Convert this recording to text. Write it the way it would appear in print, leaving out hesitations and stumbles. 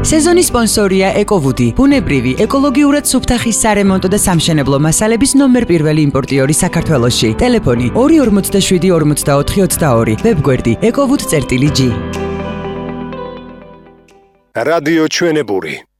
სეზონის სპონსორია ეკოვუდი, ბუნებრივი, ეკოლოგიურად სუფთა ხის სარემონტო და სამშენებლო მასალების ნომერ პირველი იმპორტიორი საქართველოში. ტელეფონი 247 44 22, ვებგვერდი ekovud.gi. რადიო ჩვენებური.